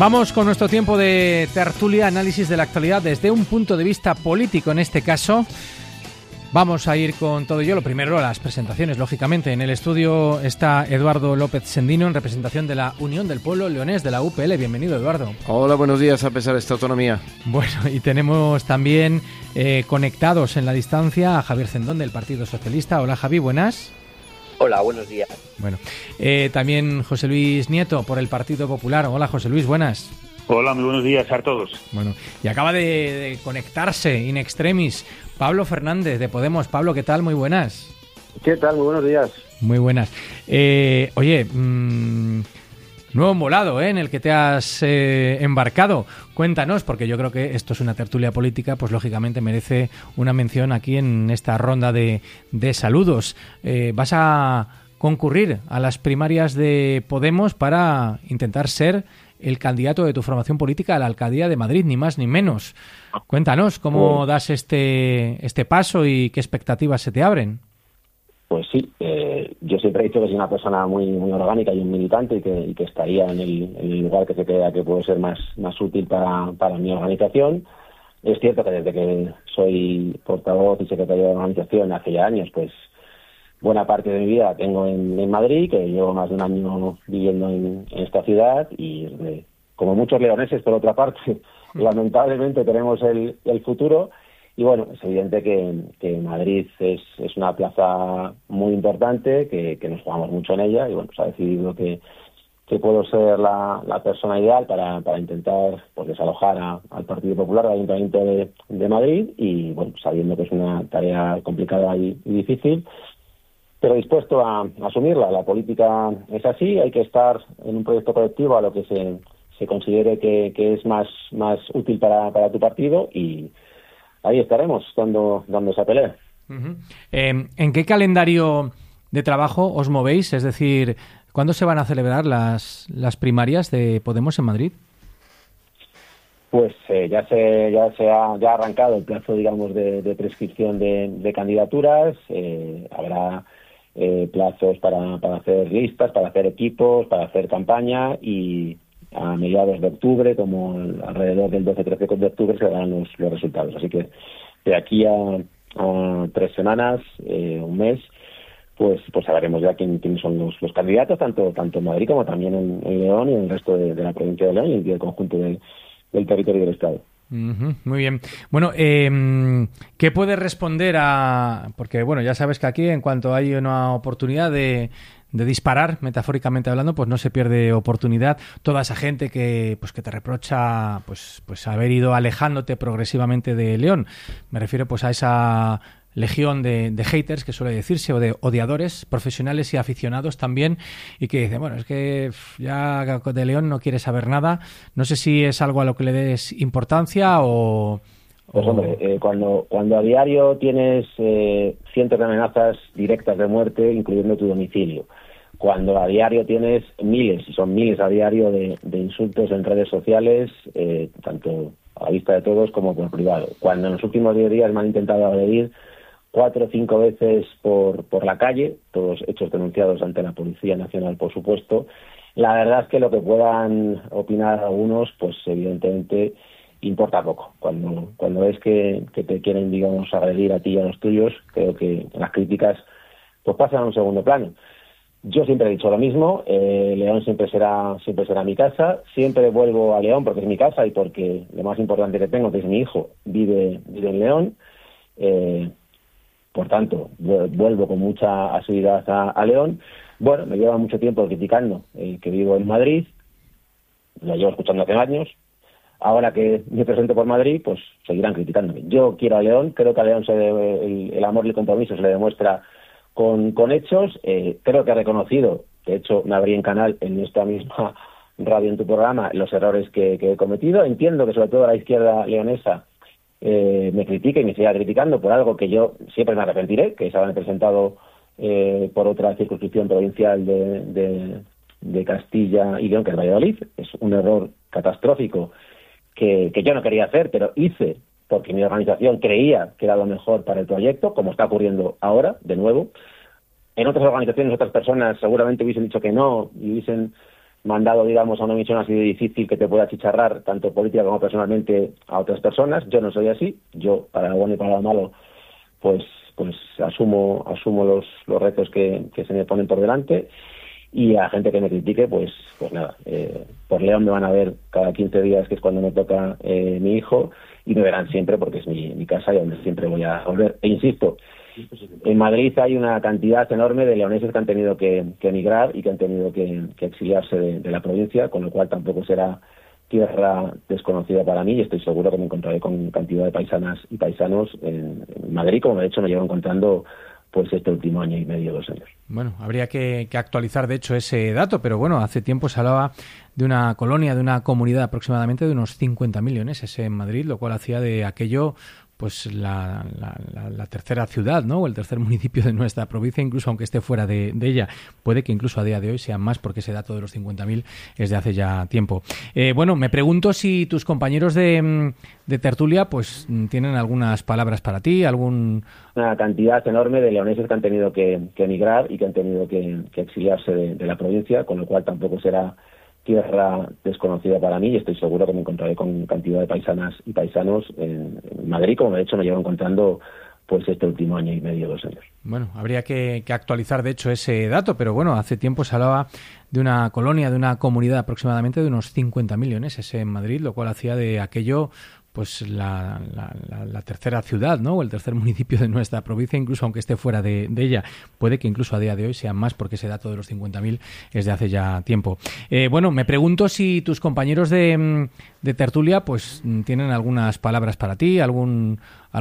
Vamos con nuestro tiempo de tertulia, análisis de la actualidad desde un punto de vista político en este caso. Vamos a ir con todo ello. Lo primero, las presentaciones, lógicamente. En el estudio está Eduardo López Sendino, en representación de la Unión del Pueblo Leonés de la UPL. Bienvenido, Eduardo. Hola, buenos días, a pesar de esta autonomía. Bueno, y tenemos también conectados en la distancia a Javier Cendón, del Partido Socialista. Hola, Javi, buenas. Hola, buenos días. Bueno, también José Luis Nieto, por el Partido Popular. Hola, José Luis, buenas. Hola, muy buenos días a todos. Bueno, y acaba de conectarse in extremis Pablo Fernández, de Podemos. Pablo, ¿qué tal? Muy buenas. ¿Qué tal? Muy buenos días. Muy buenas. Oye, nuevo embolado, en el que te has embarcado. Cuéntanos, porque yo creo que esto es una tertulia política, pues lógicamente merece una mención aquí en esta ronda de saludos. Vas a concurrir a las primarias de Podemos para intentar ser el candidato de tu formación política a la alcaldía de Madrid, ni más ni menos. Cuéntanos cómo das este paso y qué expectativas se te abren. Pues sí, yo siempre he dicho que soy una persona muy orgánica y un militante y que estaría en el lugar que se crea que puede ser más útil para mi organización. Es cierto que desde que soy portavoz y secretario de organización hace ya años, pues buena parte de mi vida tengo en Madrid, que llevo más de un año viviendo en esta ciudad y como muchos leoneses, por otra parte, lamentablemente tenemos el futuro. Y bueno, es evidente que Madrid es una plaza muy importante, que nos jugamos mucho en ella y bueno, se ha decidido que puedo ser la persona ideal para intentar pues desalojar al Partido Popular, al Ayuntamiento de Madrid y bueno, sabiendo que es una tarea complicada y difícil, pero dispuesto a asumirla. La política es así, hay que estar en un proyecto colectivo a lo que se considere que es más útil para tu partido y ahí estaremos dando esa pelea. Uh-huh. ¿En qué calendario de trabajo os movéis? Es decir, ¿cuándo se van a celebrar las primarias de Podemos en Madrid? Pues ya ha arrancado el plazo, digamos, de prescripción de candidaturas. Habrá plazos para hacer listas, para hacer equipos, para hacer campaña y a mediados de octubre, como alrededor del 12-13 de octubre, se darán los resultados. Así que de aquí a 3 semanas, un mes, pues sabremos ya quiénes son los candidatos, tanto en Madrid como también en León y en el resto de la provincia de León y el conjunto del territorio del Estado. Uh-huh, muy bien. Bueno, ¿qué puedes responder porque bueno, ya sabes que aquí en cuanto hay una oportunidad de disparar, metafóricamente hablando, pues no se pierde oportunidad. Toda esa gente que te reprocha pues haber ido alejándote progresivamente de León. Me refiero pues a esa legión de haters, que suele decirse, o de odiadores profesionales y aficionados también, y que dicen, bueno, es que ya de León no quiere saber nada. No sé si es algo a lo que le des importancia o... Pues hombre, cuando a diario tienes cientos de amenazas directas de muerte, incluyendo tu domicilio, cuando a diario tienes miles, y son miles a diario, de insultos en redes sociales, tanto a la vista de todos como por privado, cuando en los últimos 10 días me han intentado agredir 4 o 5 veces por la calle, todos hechos denunciados ante la Policía Nacional, por supuesto, la verdad es que lo que puedan opinar algunos, pues evidentemente importa poco. Cuando ves que te quieren, digamos, agredir a ti y a los tuyos, creo que las críticas pues pasan a un segundo plano. Yo siempre he dicho lo mismo, León siempre será mi casa, siempre vuelvo a León porque es mi casa y porque lo más importante que tengo, que es mi hijo, vive en León. Por tanto, vuelvo con mucha asiduidad a León. Bueno, me lleva mucho tiempo criticando que vivo en Madrid, lo llevo escuchando hace años. Ahora que me presento por Madrid, pues seguirán criticándome. Yo quiero a León, creo que a León el amor y el compromiso se le demuestra con hechos. Creo que ha reconocido, de hecho me abrí en canal en esta misma radio, en tu programa, los errores que he cometido. Entiendo que sobre todo la izquierda leonesa me critique y me siga criticando por algo que yo siempre me arrepentiré, que es haberme presentado por otra circunscripción provincial de Castilla y León, que es Valladolid. Es un error catastrófico que yo no quería hacer, pero hice porque mi organización creía que era lo mejor para el proyecto, como está ocurriendo ahora, de nuevo. En otras organizaciones, otras personas seguramente hubiesen dicho que no y hubiesen mandado, digamos, a una misión así de difícil que te pueda achicharrar, tanto política como personalmente, a otras personas. Yo no soy así. Yo, para lo bueno y para lo malo, pues asumo los retos que se me ponen por delante. Y a gente que me critique, pues nada, por León me van a ver cada 15 días, que es cuando me toca mi hijo, y me verán siempre porque es mi casa y donde siempre voy a volver. E insisto, en Madrid hay una cantidad enorme de leoneses que han tenido que emigrar y que han tenido que exiliarse de la provincia, con lo cual tampoco será tierra desconocida para mí, y estoy seguro que me encontraré con cantidad de paisanas y paisanos en Madrid, como de hecho me llevo encontrando pues este último año y medio, 2 años. Bueno, habría que actualizar de hecho ese dato, pero bueno, hace tiempo se hablaba de una colonia, de una comunidad aproximadamente de unos 50.000 leoneses en Madrid, lo cual hacía de aquello pues la tercera ciudad, ¿no? O el tercer municipio de nuestra provincia, incluso aunque esté fuera de ella. Puede que incluso a día de hoy sean más, porque ese dato de los 50.000 es de hace ya tiempo. Bueno, me pregunto si tus compañeros de tertulia pues tienen algunas palabras para ti, una cantidad enorme de leoneses que han tenido que emigrar y que han tenido que exiliarse de la provincia, con lo cual tampoco será tierra desconocida para mí, y estoy seguro que me encontraré con cantidad de paisanas y paisanos en Madrid, como de hecho me llevo encontrando pues este último año y medio, 2 años. Bueno, habría que actualizar de hecho ese dato, pero bueno, hace tiempo se hablaba de una colonia, de una comunidad aproximadamente de unos 50.000 leoneses en Madrid, lo cual hacía de aquello pues la tercera ciudad, ¿no? O el tercer municipio de nuestra provincia, incluso aunque esté fuera de ella. Puede que incluso a día de hoy sean más, porque ese dato de los 50.000 es de hace ya tiempo. Bueno, me pregunto si tus compañeros de tertulia pues tienen algunas palabras para ti,